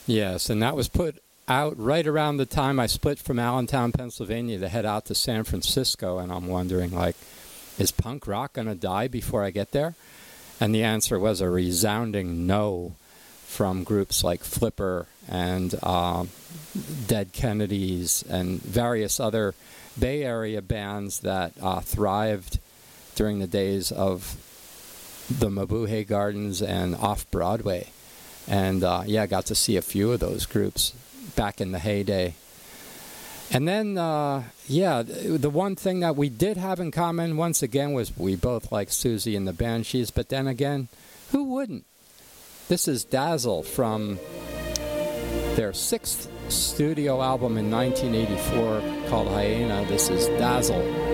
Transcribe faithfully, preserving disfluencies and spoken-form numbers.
Yes, and that was put out right around the time I split from Allentown, Pennsylvania to head out to San Francisco, and I'm wondering, like, is punk rock going to die before I get there? And the answer was a resounding no from groups like Flipper and um, Dead Kennedys and various other Bay Area bands that uh, thrived during the days of the Mabuhay Gardens and off-Broadway. And, uh, yeah, I got to see a few of those groups back in the heyday. And then, uh, yeah, the one thing that we did have in common, once again, was we both liked Susie and the Banshees. But then again, who wouldn't? This is Dazzle from their sixth studio album in nineteen eighty-four called Hyena. This is Dazzle.